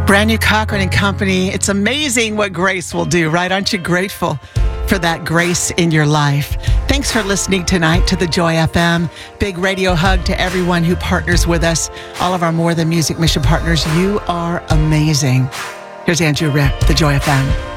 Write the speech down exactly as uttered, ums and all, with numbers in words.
Brand new Cochran and Company. It's amazing what grace will do, right? Aren't you grateful for that grace in your life? Thanks for listening tonight to The Joy F M. Big radio hug to everyone who partners with us. All of our More Than Music mission partners, you are amazing. Here's Andrew Ripp, The Joy F M.